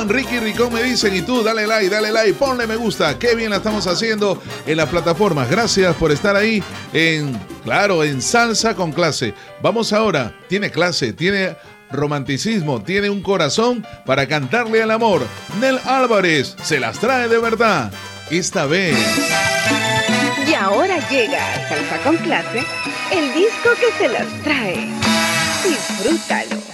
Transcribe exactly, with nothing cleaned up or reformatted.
Ricky Ricón me dicen, y tú, dale like, dale like, ponle me gusta. Qué bien la estamos haciendo en las plataformas. Gracias por estar ahí en, claro, en Salsa con Clase. Vamos ahora, tiene clase, tiene romanticismo, tiene un corazón para cantarle al amor. Nel Álvarez se las trae de verdad. Esta vez. Y ahora llega a Salsa con Clase, el disco que se las trae. Disfrútalo.